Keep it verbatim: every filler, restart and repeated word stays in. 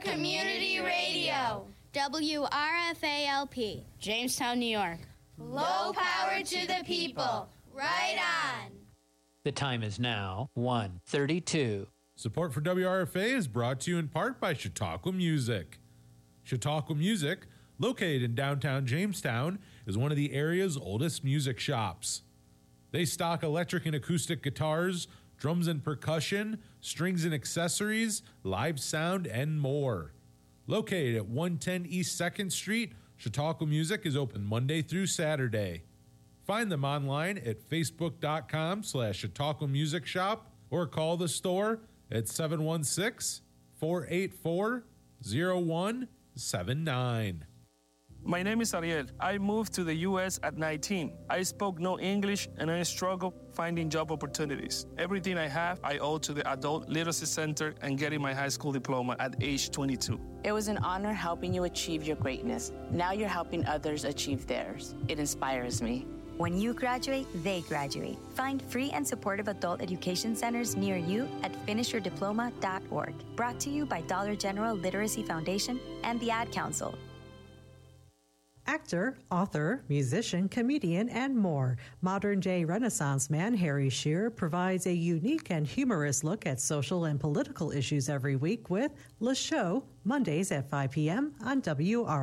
Community Radio. W R F A L P, Jamestown, New York. Low power to the people. Right on. The time is now one thirty-two. Support for W R F A is brought to you in part by Chautauqua Music. Chautauqua Music, located in downtown Jamestown, is one of the area's oldest music shops. They stock electric and acoustic guitars, drums and percussion, strings and accessories, live sound, and more. Located at one ten East second Street, Chautauqua Music is open Monday through Saturday. Find them online at facebook.com slash Chautauqua Music Shop or call the store at seven one six, four eight four, zero one seven nine. My name is Ariel. I moved to the U S at nineteen. I spoke no English and I struggled finding job opportunities. Everything I have, I owe to the Adult Literacy Center and getting my high school diploma at age twenty-two. It was an honor helping you achieve your greatness. Now you're helping others achieve theirs. It inspires me. When you graduate, they graduate. Find free and supportive adult education centers near you at finish your diploma dot org. Brought to you by Dollar General Literacy Foundation and the Ad Council. Actor, author, musician, comedian, and more. Modern-day Renaissance man Harry Shearer provides a unique and humorous look at social and political issues every week with Le Show, Mondays at five p.m. on W R.